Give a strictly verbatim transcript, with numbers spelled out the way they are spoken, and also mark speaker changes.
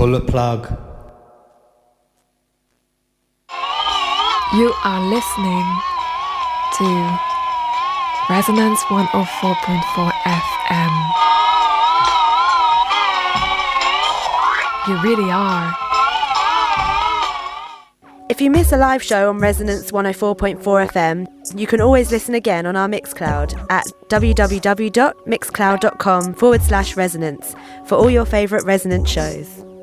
Speaker 1: Pull a plug.
Speaker 2: You are listening to Resonance one oh four point four F M. You really are.
Speaker 3: If you miss a live show on Resonance one oh four point four F M, you can always listen again on our Mixcloud at www.mixcloud.com forward slash resonance for all your favourite Resonance shows.